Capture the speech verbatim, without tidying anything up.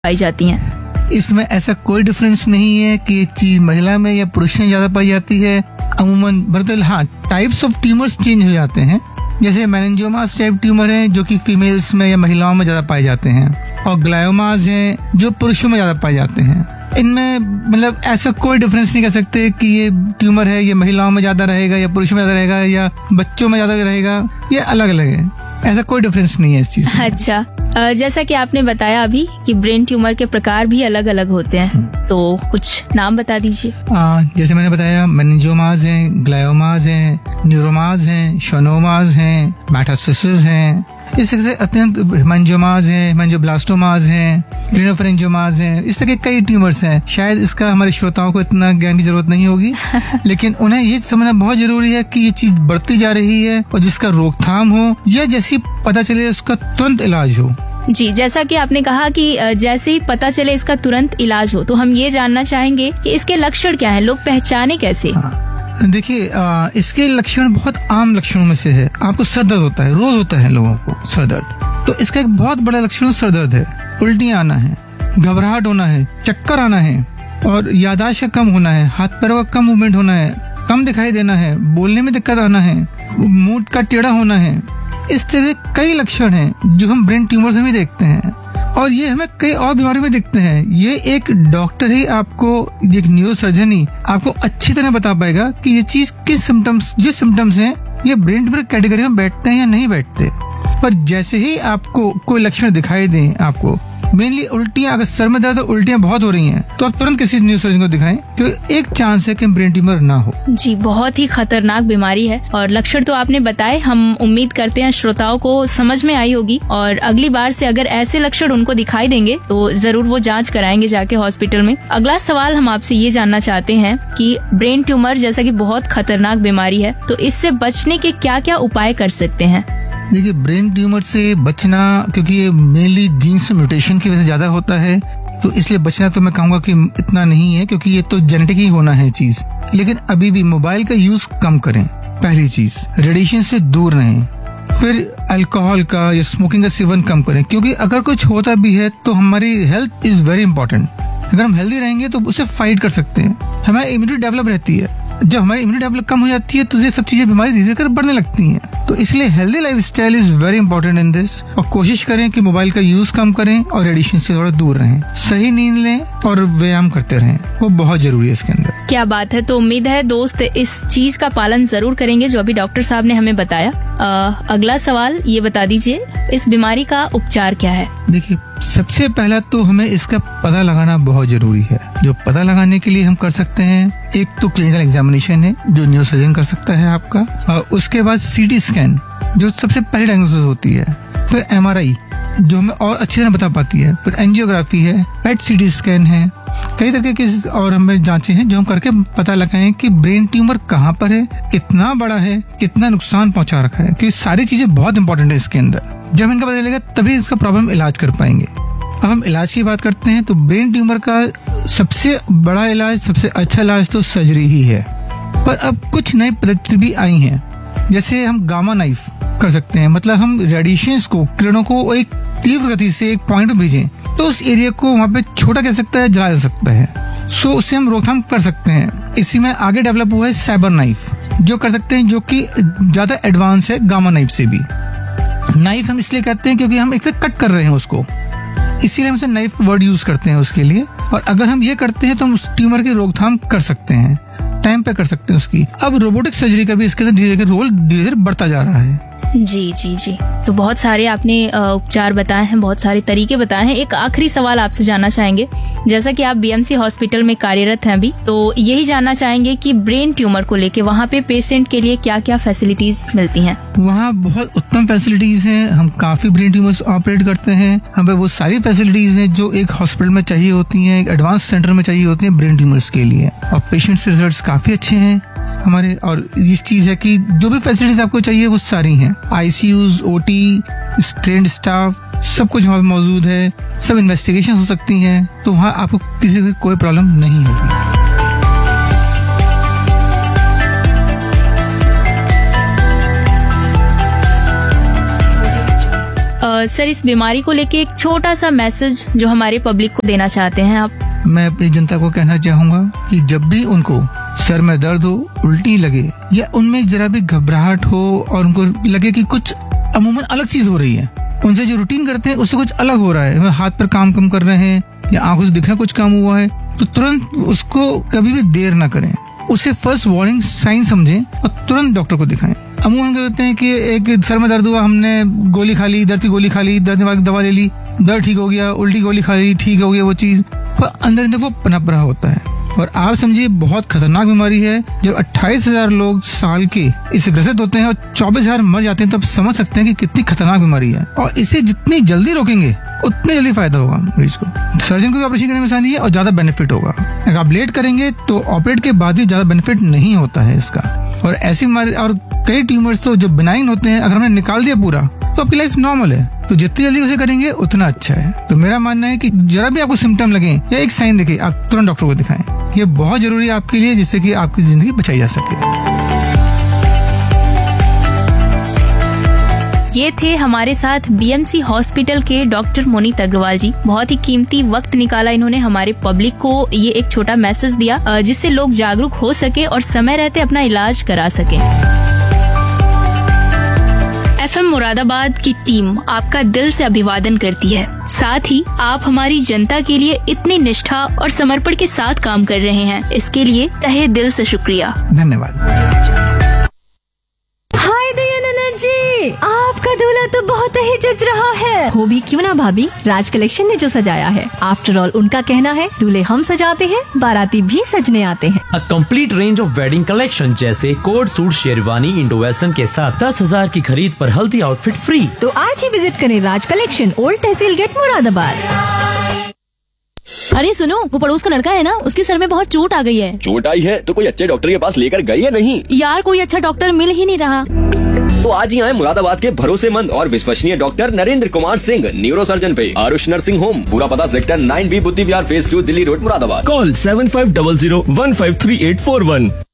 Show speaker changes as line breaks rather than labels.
पाई जाती हैं?
इसमें ऐसा कोई डिफरेंस नहीं है कि ये चीज महिला में या पुरुष में ज्यादा पाई जाती है। अमूमन बर्तल हाँ टाइप्स ऑफ ट्यूमर्स चेंज हो जाते हैं। जैसे मेनिंजियोमास टाइप ट्यूमर हैं जो कि फीमेल्स में या महिलाओं में ज्यादा पाए जाते हैं, और ग्लायोमास हैं जो पुरुषों में ज्यादा पाए जाते हैं। इनमें मतलब ऐसा कोई डिफरेंस नहीं कर सकते कि ये ट्यूमर है ये महिलाओं में ज्यादा रहेगा या पुरुषों में ज्यादा रहेगा या बच्चों में ज्यादा रहेगा, ये अलग अलग है। ऐसा कोई डिफरेंस नहीं है इस चीज में।
अच्छा, जैसा कि आपने बताया अभी कि ब्रेन ट्यूमर के प्रकार भी अलग अलग होते हैं, तो कुछ नाम बता दीजिए।
जैसे मैंने बताया मेनिंजियोमास हैं, ग्लायोमास हैं, न्यूरोमास हैं, शोनोमास हैं, मेटास्टेसिस हैं, इस तरह से अत्यंत हेमांजियोमास हैं, हेमांजियोब्लास्टोमास हैं, ग्रेनोफरेंजियोमास हैं, इस तरह के कई ट्यूमर्स हैं। शायद इसका हमारे श्रोताओं को इतना ज्ञान की जरूरत नहीं होगी लेकिन उन्हें ये समझना बहुत जरूरी है कि ये चीज बढ़ती जा रही है और जिसका रोकथाम हो या जैसी पता चले उसका तुरंत इलाज हो।
जी, जैसा कि आपने कहा कि जैसे ही पता चले इसका तुरंत इलाज हो, तो हम ये जानना चाहेंगे कि इसके लक्षण क्या हैं, लोग पहचाने कैसे?
देखिए, इसके लक्षण बहुत आम लक्षणों में से है। आपको सर दर्द होता है, रोज होता है लोगों को सर दर्द, तो इसका एक बहुत बड़ा लक्षण सर दर्द है। उल्टियाँ आना है, घबराहट होना है, चक्कर आना है, और याददाश्त कम होना है, हाथ पैरों का कम मूवमेंट होना है, कम दिखाई देना है, बोलने में दिक्कत आना है, मूड का टेढ़ा होना है। इस तरह कई लक्षण हैं जो हम ब्रेन ट्यूमर्स में भी देखते हैं, और ये हमें कई और बीमारियों में दिखते हैं। ये एक डॉक्टर ही आपको, एक न्यूरोसर्जन ही आपको अच्छी तरह बता पाएगा कि ये चीज किस सिम्टम्स, जो सिम्टम्स हैं ये ब्रेन ट्यूमर कैटेगरी में बैठते हैं या नहीं बैठते। पर जैसे ही आपको कोई लक्षण दिखाई दें, आपको मेनली उल्टियां, अगर सर में दर्द और उल्टियां बहुत हो रही हैं तो आप तुरंत किसी न्यूरोसर्जन को दिखाएं, क्योंकि एक चांस है कि ब्रेन ट्यूमर ना हो।
जी, बहुत ही खतरनाक बीमारी है और लक्षण तो आपने बताए। हम उम्मीद करते हैं श्रोताओं को समझ में आई होगी, और अगली बार से अगर ऐसे लक्षण उनको दिखाई देंगे तो जरूर वो जांच कराएंगे जाके हॉस्पिटल में। अगला सवाल हम आपसे ये जानना चाहते हैं कि ब्रेन ट्यूमर जैसा कि बहुत खतरनाक बीमारी है, तो इससे बचने के क्या क्या उपाय कर सकते हैं?
देखिए, ब्रेन ट्यूमर से बचना, क्योंकि ये मेनली जीन्स म्यूटेशन की वजह से ज्यादा होता है, तो इसलिए बचना तो मैं कहूँगा कि इतना नहीं है, क्योंकि ये तो जेनेटिक ही होना है चीज। लेकिन अभी भी मोबाइल का यूज कम करें, पहली चीज। रेडिएशन से दूर रहें। फिर अल्कोहल का या स्मोकिंग का सेवन कम करें, क्योंकि अगर कुछ होता भी है तो हमारी हेल्थ इज वेरी इंपॉर्टेंट। अगर हम हेल्दी रहेंगे तो उससे फाइट कर सकते हैं, हमारी इम्यूनिटी डेवलप रहती है। जब हमारी इम्यूनिटी डेवलप कम हो जाती है तो ये सब चीजें, बीमारी धीरे धीरे बढ़ने लगती हैं। तो इसलिए healthy lifestyle is very important in this, और कोशिश करें कि मोबाइल का यूज कम करें और रेडिएशन से थोड़ा दूर रहें। सही नींद लें और व्यायाम करते रहें, वो बहुत जरूरी है इसके अंदर।
क्या बात है। तो उम्मीद है दोस्त इस चीज का पालन जरूर करेंगे जो अभी डॉक्टर साहब ने हमें बताया। आ, अगला सवाल ये बता दीजिए, इस बीमारी का उपचार क्या है?
देखिए, सबसे पहला तो हमें इसका पता लगाना बहुत जरूरी है। जो पता लगाने के लिए हम कर सकते हैं, एक तो क्लिनिकल एग्जामिनेशन है जो न्यूरोसर्जन कर सकता है आपका, और उसके बाद सीटी स्कैन जो सबसे पहले डायग्नोसिस होती है, फिर एमआरआई जो हमें और अच्छी तरह बता पाती है, फिर एंजियोग्राफी है, पेट सीटी स्कैन है, कई तरह के और हमें जांचें हैं जो हम करके पता लगाएं कि ब्रेन ट्यूमर कहाँ पर है, कितना बड़ा है, कितना नुकसान पहुंचा रखा है, क्योंकि सारी चीजें बहुत इंपॉर्टेंट है इसके अंदर। जब इनका पता चलेगा तभी इसका प्रॉब्लम इलाज कर पाएंगे। अब हम इलाज की बात करते हैं तो ब्रेन ट्यूमर का सबसे बड़ा इलाज, सबसे अच्छा इलाज तो सर्जरी ही है। पर अब कुछ नई पद्धति भी आई हैं, जैसे हम गामा नाइफ कर सकते हैं, मतलब हम रेडिएशंस को, किरणों को एक तीव्र गति से एक पॉइंट में भेजें तो उस एरिया को वहाँ पे छोटा कर सकता है, जला जा सकता है। सो उससे हम रोकथाम कर सकते हैं। इसी में आगे डेवलप हुआ है साइबर नाइफ, जो कर सकते हैं, जो कि ज्यादा एडवांस है गामा नाइफ से भी। नाइफ हम इसलिए कहते हैं क्योंकि हम एक कट कर रहे हैं उसको, इसीलिए हम उसे नाइफ वर्ड यूज करते हैं उसके लिए। और अगर हम ये करते हैं तो हम उस ट्यूमर की रोकथाम कर सकते हैं, टाइम पे कर सकते हैं उसकी। अब रोबोटिक सर्जरी का भी इसके अंदर धीरे धीरे रोल धीरे धीरे बढ़ता जा रहा है।
जी जी जी, तो बहुत सारे आपने उपचार बताए हैं, बहुत सारे तरीके बताए हैं। एक आखिरी सवाल आपसे जानना चाहेंगे, जैसा कि आप बीएमसी हॉस्पिटल में कार्यरत हैं अभी, तो यही जानना चाहेंगे कि ब्रेन ट्यूमर को लेके वहाँ पे पेशेंट के लिए क्या क्या फैसिलिटीज मिलती हैं?
वहाँ बहुत उत्तम फैसिलिटीज हैं। हम काफी ब्रेन ट्यूमर्स ऑपरेट करते हैं। हमें वो सारी फैसिलिटीज हैं जो एक हॉस्पिटल में चाहिए होती हैं, एक एडवांस सेंटर में चाहिए होती हैं ब्रेन ट्यूमर्स के लिए। और पेशेंट्स के रिजल्ट काफी अच्छे हैं हमारे। और इस चीज है कि जो भी फैसिलिटीज आपको चाहिए वो सारी हैं। आईसीयूज, ओटी, ट्रेन्ड स्टाफ, सब कुछ वहाँ पे मौजूद है। सब इन्वेस्टिगेशन हो सकती हैं, तो वहाँ आपको किसी की कोई प्रॉब्लम नहीं होगी।
और सर इस बीमारी को लेके एक छोटा सा मैसेज जो हमारे पब्लिक को देना चाहते हैं आप।
मैं अपनी जनता को कहना चाहूंगा कि जब भी उनको सर में दर्द हो, उल्टी लगे या उनमें जरा भी घबराहट हो और उनको लगे कि कुछ अमूमन अलग चीज हो रही है, उनसे जो रूटीन करते हैं उससे कुछ अलग हो रहा है, हाथ पर काम कम कर रहे हैं या आंखों से दिखना कुछ कम हुआ है, तो तुरंत उसको कभी भी देर ना करें, उसे फर्स्ट वार्निंग साइन समझें और तुरंत डॉक्टर को दिखाएं। अमूमन कहते हैं कि एक सर में दर्द हुआ, हमने गोली खा ली, दर्द की गोली खा ली, दर्द की दवा ले ली, दर्द ठीक हो गया, उल्टी गोली खा ली, ठीक हो गया वो चीज, पर अंदर अंदर वो पनप रहा होता है। और आप समझिए बहुत खतरनाक बीमारी है। जब अट्ठाईस हजार लोग साल के इससे ग्रसित होते हैं और चौबीस हजार मर जाते हैं, तब समझ सकते हैं कि कितनी खतरनाक बीमारी है। और इसे जितनी जल्दी रोकेंगे उतनी जल्दी फायदा होगा मरीज को। सर्जन को भी ऑपरेशन करने में आसानी है और ज्यादा बेनिफिट होगा। अगर आप लेट करेंगे तो ऑपरेट के बाद भी ज्यादा बेनिफिट नहीं होता है इसका। और ऐसी बीमारी और कई ट्यूमर्स तो जो बिनाइन होते हैं, अगर हमने निकाल दिया पूरा तो आपकी लाइफ नॉर्मल है। तो जितनी जल्दी उसे करेंगे उतना अच्छा है। तो मेरा मानना है कि जरा भी आपको सिम्टम लगे या एक साइन दिखे, आप तुरंत डॉक्टर को दिखाएं। ये बहुत जरूरी है आपके लिए, जिससे कि आपकी जिंदगी बचाई जा सके।
ये थे हमारे साथ बीएमसी हॉस्पिटल के डॉक्टर मोनीत अग्रवाल जी। बहुत ही कीमती वक्त निकाला इन्होंने हमारे पब्लिक को ये एक छोटा मैसेज दिया, जिससे लोग जागरूक हो सके और समय रहते अपना इलाज करा सके। एफएम मुरादाबाद की टीम आपका दिल से अभिवादन करती है। साथ ही आप हमारी जनता के लिए इतनी निष्ठा और समर्पण के साथ काम कर रहे हैं, इसके लिए तहे दिल से शुक्रिया।
धन्यवाद।
हाय दयानंद जी, आपका दूल्हा तो बहुत ही जच रहा है। हो भी क्यों ना भाभी, राज कलेक्शन ने जो सजाया है। आफ्टर ऑल उनका कहना है दूल्हे हम सजाते हैं, बाराती भी सजने आते हैं।
A complete range of wedding collection जैसे coat suit, sherwani, Indo western के साथ दस हजार की खरीद पर हल्दी आउटफिट फ्री।
तो आज ही विजिट करें राज कलेक्शन, ओल्ड तहसील गेट, मुरादाबाद।
अरे सुनो, वो पड़ोस का लड़का है ना, उसके सर में बहुत चोट आ गई है।
चोट आई है तो कोई अच्छे डॉक्टर के पास लेकर गई है नहीं?
यार कोई अच्छा डॉक्टर मिल ही नहीं रहा।
तो आज ही आए मुरादाबाद के भरोसेमंद और विश्वसनीय doctor Narendra Kumar Singh, neuro surgeon पे आरुष नर्सिंग होम। पूरा पता सेक्टर नाइन बी बुद्धि विहार phase two, Delhi road, Moradabad.
Call seven five double zero one five three eight four one.